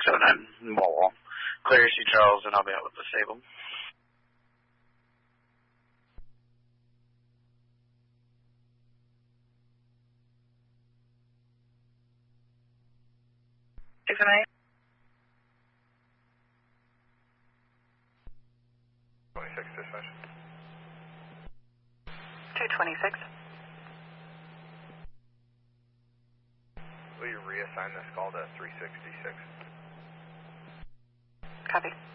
609 Wall. Clear C. Charles, and I'll be out with Disable. Dispatch. 226. Will you reassign this call to 366? Copy.